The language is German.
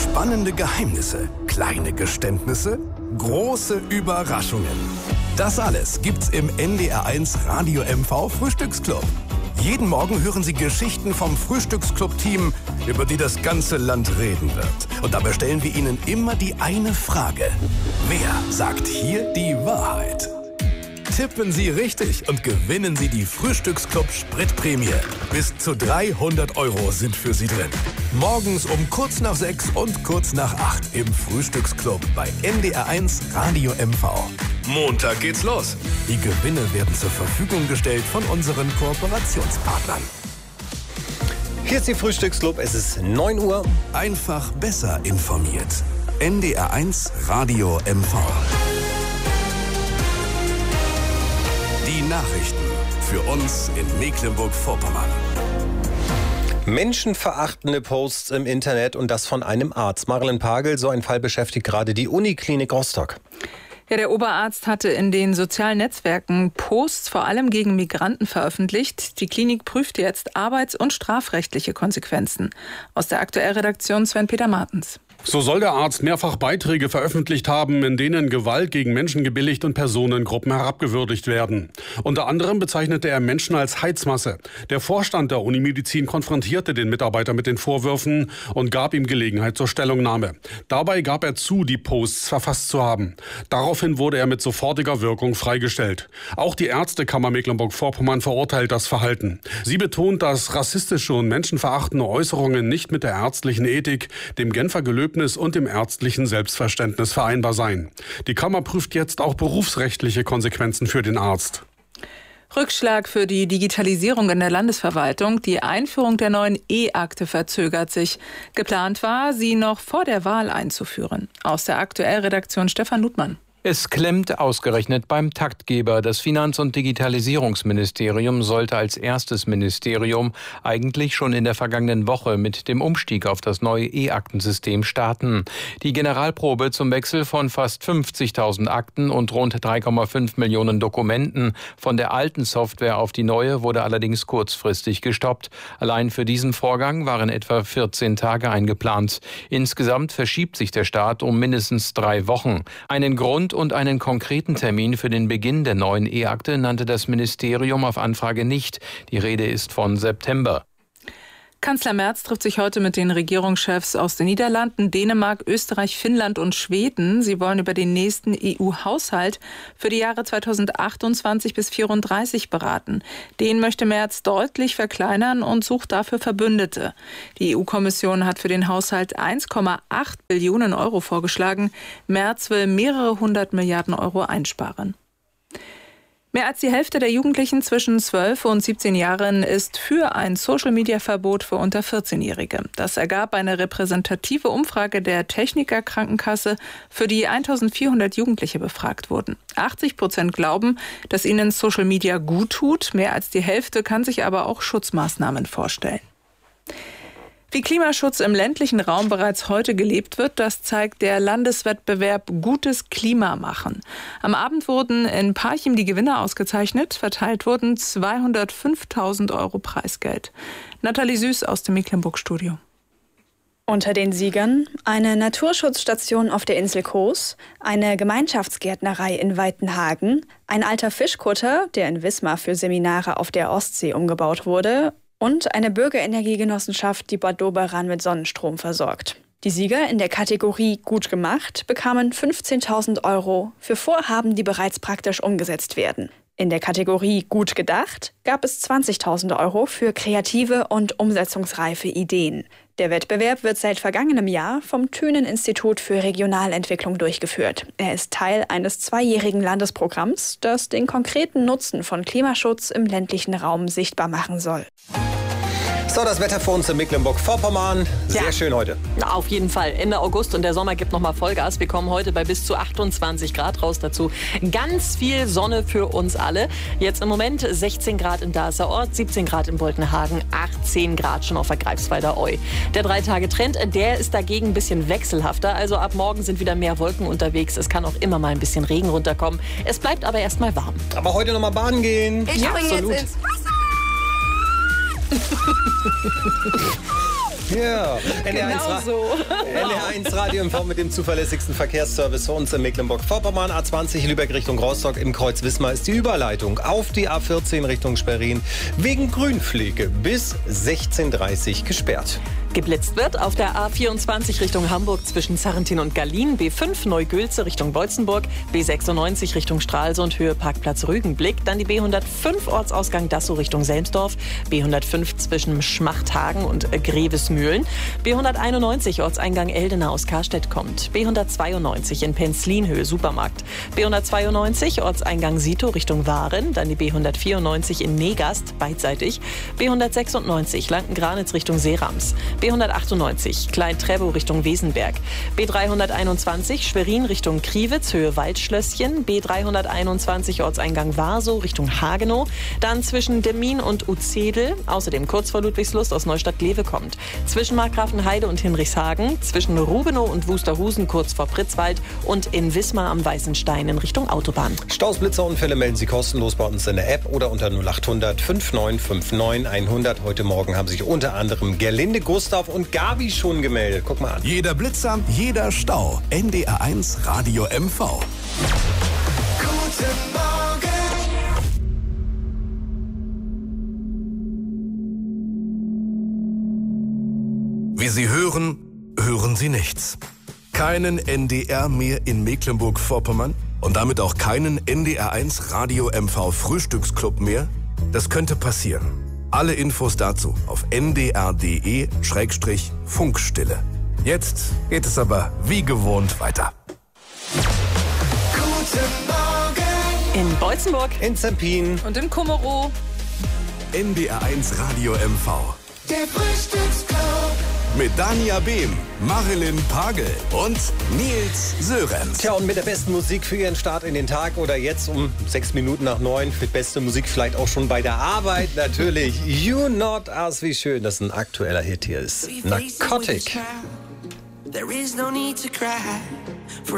Spannende Geheimnisse, kleine Geständnisse, große Überraschungen. Das alles gibt's im NDR1 Radio MV Frühstücksclub. Jeden Morgen hören Sie Geschichten vom Frühstücksclub-Team, über die das ganze Land reden wird. Und dabei stellen wir Ihnen immer die eine Frage. Wer sagt hier die Wahrheit? Tippen Sie richtig und gewinnen Sie die Frühstücksclub Spritprämie. Bis zu 300 € sind für Sie drin. Morgens um kurz nach 6 und kurz nach 8 im Frühstücksclub bei NDR1 Radio MV. Montag geht's los. Die Gewinne werden zur Verfügung gestellt von unseren Kooperationspartnern. Hier ist die Frühstücksclub, es ist 9 Uhr. Einfach besser informiert. NDR1 Radio MV. Die Nachrichten für uns in Mecklenburg-Vorpommern. Menschenverachtende Posts im Internet und das von einem Arzt. Marilyn Pagel, so ein Fall beschäftigt gerade die Uniklinik Rostock. Ja, der Oberarzt hatte in den sozialen Netzwerken Posts vor allem gegen Migranten veröffentlicht. Die Klinik prüft jetzt arbeits- und strafrechtliche Konsequenzen. Aus der Aktuellredaktion Sven-Peter Martens. So soll der Arzt mehrfach Beiträge veröffentlicht haben, in denen Gewalt gegen Menschen gebilligt und Personengruppen herabgewürdigt werden. Unter anderem bezeichnete er Menschen als Heizmasse. Der Vorstand der Unimedizin konfrontierte den Mitarbeiter mit den Vorwürfen und gab ihm Gelegenheit zur Stellungnahme. Dabei gab er zu, die Posts verfasst zu haben. Daraufhin wurde er mit sofortiger Wirkung freigestellt. Auch die Ärztekammer Mecklenburg-Vorpommern verurteilt das Verhalten. Sie betont, dass rassistische und menschenverachtende Äußerungen nicht mit der ärztlichen Ethik, dem Genfer Gelöbnis und dem ärztlichen Selbstverständnis vereinbar seien. Die Kammer prüft jetzt auch berufsrechtliche Konsequenzen für den Arzt. Rückschlag für die Digitalisierung in der Landesverwaltung. Die Einführung der neuen E-Akte verzögert sich. Geplant war, sie noch vor der Wahl einzuführen. Aus der Aktuellredaktion Stefan Ludmann. Es klemmt ausgerechnet beim Taktgeber. Das Finanz- und Digitalisierungsministerium sollte als erstes Ministerium eigentlich schon in der vergangenen Woche mit dem Umstieg auf das neue E-Aktensystem starten. Die Generalprobe zum Wechsel von fast 50.000 Akten und rund 3,5 Millionen Dokumenten von der alten Software auf die neue wurde allerdings kurzfristig gestoppt. Allein für diesen Vorgang waren etwa 14 Tage eingeplant. Insgesamt verschiebt sich der Start um mindestens 3 Wochen. Einen Grund und einen konkreten Termin für den Beginn der neuen E-Akte nannte das Ministerium auf Anfrage nicht. Die Rede ist von September. Kanzler Merz trifft sich heute mit den Regierungschefs aus den Niederlanden, Dänemark, Österreich, Finnland und Schweden. Sie wollen über den nächsten EU-Haushalt für die Jahre 2028 bis 2034 beraten. Den möchte Merz deutlich verkleinern und sucht dafür Verbündete. Die EU-Kommission hat für den Haushalt 1,8 Billionen € vorgeschlagen. Merz will mehrere 100 Milliarden € einsparen. Mehr als die Hälfte der Jugendlichen zwischen 12 und 17 Jahren ist für ein Social-Media-Verbot für unter 14-Jährige. Das ergab eine repräsentative Umfrage der Techniker Krankenkasse, für die 1400 Jugendliche befragt wurden. 80% glauben, dass ihnen Social-Media gut tut. Mehr als die Hälfte kann sich aber auch Schutzmaßnahmen vorstellen. Wie Klimaschutz im ländlichen Raum bereits heute gelebt wird, das zeigt der Landeswettbewerb Gutes Klima machen. Am Abend wurden in Parchim die Gewinner ausgezeichnet. Verteilt wurden 205.000 € Preisgeld. Nathalie Süß aus dem Mecklenburg-Studio. Unter den Siegern eine Naturschutzstation auf der Insel Koos, eine Gemeinschaftsgärtnerei in Weitenhagen, ein alter Fischkutter, der in Wismar für Seminare auf der Ostsee umgebaut wurde, und eine Bürgerenergiegenossenschaft, die Bad Doberan mit Sonnenstrom versorgt. Die Sieger in der Kategorie Gut gemacht bekamen 15.000 € für Vorhaben, die bereits praktisch umgesetzt werden. In der Kategorie Gut gedacht gab es 20.000 € für kreative und umsetzungsreife Ideen. Der Wettbewerb wird seit vergangenem Jahr vom Thünen-Institut für Regionalentwicklung durchgeführt. Er ist Teil eines 2-jährigen Landesprogramms, das den konkreten Nutzen von Klimaschutz im ländlichen Raum sichtbar machen soll. So, das Wetter für uns in Mecklenburg-Vorpommern. Sehr schön heute. Auf jeden Fall. Ende August und der Sommer gibt nochmal Vollgas. Wir kommen heute bei bis zu 28 Grad raus dazu. Ganz viel Sonne für uns alle. Jetzt im Moment 16 Grad in Darßerort, 17 Grad in Boltenhagen, 18 Grad schon auf der Greifswalder Eu. Der 3-Tage-Trend, der ist dagegen ein bisschen wechselhafter. Also ab morgen sind wieder mehr Wolken unterwegs. Es kann auch immer mal ein bisschen Regen runterkommen. Es bleibt aber erstmal warm. Aber heute nochmal baden gehen. Ich springe jetzt ins Wasser. Ja, Genau so. NDR1 Radio MV mit dem zuverlässigsten Verkehrsservice für uns in Mecklenburg-Vorpommern. A20 Lübeck Richtung Rostock im Kreuz Wismar ist die Überleitung auf die A14 Richtung Schwerin wegen Grünpflege bis 16:30 gesperrt. Geblitzt wird auf der A24 Richtung Hamburg zwischen Sarrentin und Gallien, B5 Neugülze Richtung Beutzenburg, B96 Richtung Stralsund, Höhe Parkplatz Rügenblick, dann die B105 Ortsausgang Dassow Richtung Selmsdorf, B105 zwischen Schmachthagen und Grevesmühlen, B191 Ortseingang Eldena aus Karstedt kommt, B192 in Penzlin Höhe Supermarkt, B192 Ortseingang Sito Richtung Waren, dann die B194 in Negast beidseitig, B196 Lanken-Granitz Richtung Seerams, B198 Klein-Trebow Richtung Wesenberg, B321 Schwerin Richtung Kriwitz, Höhe Waldschlösschen, B321 Ortseingang Warsow Richtung Hagenow, dann zwischen Demmin und Uzedel, außerdem kurz vor Ludwigslust aus Neustadt-Glewe kommt, zwischen Markgrafenheide und Hinrichshagen, zwischen Rubenow und Wusterhusen kurz vor Pritzwald und in Wismar am Weißen Stein in Richtung Autobahn. Staus, Blitzerunfälle melden Sie kostenlos bei uns in der App oder unter 0800 5959 100. Heute Morgen haben sich unter anderem Gerlinde, Gustav und Gabi schon gemeldet. Guck mal an. Jeder Blitzer, jeder Stau. NDR1 Radio MV. Guten Morgen. Wie Sie hören, hören Sie nichts. Keinen NDR mehr in Mecklenburg-Vorpommern und damit auch keinen NDR1 Radio MV Frühstücksclub mehr? Das könnte passieren. Alle Infos dazu auf ndr.de/Funkstille. Jetzt geht es aber wie gewohnt weiter. Guten Morgen. In Beutzenburg, In Zempin. Und in Kummerow. NDR1 Radio MV. Der Frühstücksclub. Mit Dania Behm, Marilyn Pagel und Nils Sörenz. Tja, und mit der besten Musik für Ihren Start in den Tag oder jetzt um 6 Minuten nach 9 für beste Musik vielleicht auch schon bei der Arbeit natürlich. You Not Us, wie schön, dass ein aktueller Hit hier ist. Narcotic. There is no need to cry.